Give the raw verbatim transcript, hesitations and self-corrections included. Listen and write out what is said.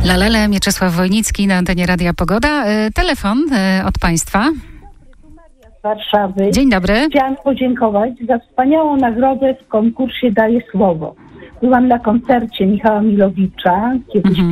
Lalele, Mieczysław Wojnicki na antenie Radia Pogoda. Telefon od Państwa. Z Warszawy. Dzień dobry. Chciałam podziękować za wspaniałą nagrodę w konkursie Daję Słowo. Byłam na koncercie Michała Milowicza kiedyś. Mhm.